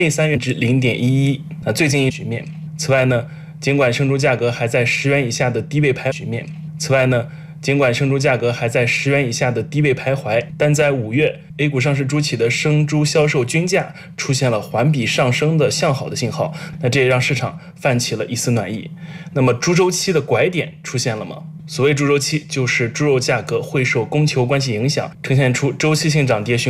3月至0.11，最近一局面。此外呢，尽管生猪价格还在10元以下的低位徘徊，但在5月 A 股上市猪企的生猪销售均价出现了环比上升的向好的信号，这也让市场泛起了一丝暖意。那么猪周期的拐点出现了吗？所谓猪周期，就是猪肉价格会受供求关系影响，呈现出周期性涨跌